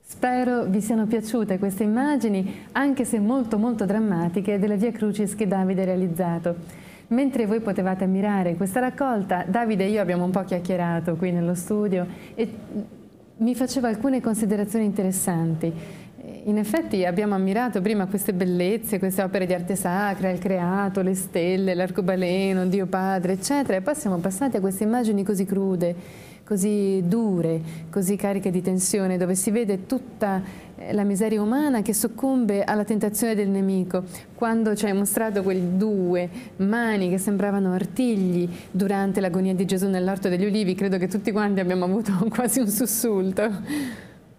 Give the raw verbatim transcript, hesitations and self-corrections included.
Spero vi siano piaciute queste immagini, anche se molto molto drammatiche, della Via Crucis che Davide ha realizzato. Mentre voi potevate ammirare questa raccolta, Davide e io abbiamo un po' chiacchierato qui nello studio e mi faceva alcune considerazioni interessanti. In effetti abbiamo ammirato prima queste bellezze, queste opere di arte sacra, il creato, le stelle, l'arcobaleno, Dio Padre, eccetera, e poi siamo passati a queste immagini così crude, così dure, così cariche di tensione, dove si vede tutta la miseria umana che soccombe alla tentazione del nemico. Quando ci hai mostrato quelle due mani che sembravano artigli durante l'agonia di Gesù nell'Orto degli Ulivi, credo che tutti quanti abbiamo avuto quasi un sussulto.